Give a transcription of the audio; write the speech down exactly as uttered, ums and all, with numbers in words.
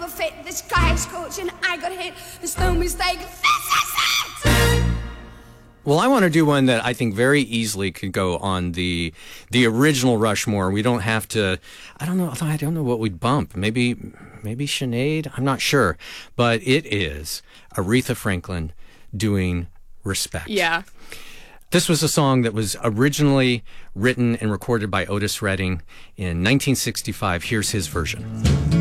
never fit. The sky is scorching, I got hit. There's no mistake. This is it! Well, I want to do one that I think very easily could go on the the original Rushmore. We don't have to. I don't know. I don't know what we'd bump. Maybe maybe Sinead. I'm not sure, but it is Aretha Franklin doing Respect. Yeah. This was a song that was originally written and recorded by Otis Redding in nineteen sixty-five. Here's his version.